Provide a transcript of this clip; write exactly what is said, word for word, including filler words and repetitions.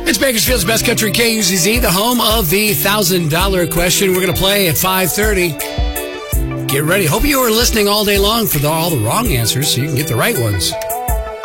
It's Bakersfield's Best Country K U Z Z, the home of the one thousand dollars question. We're going to play at five thirty. Get ready. Hope you are listening all day long for the, all the wrong answers so you can get the right ones.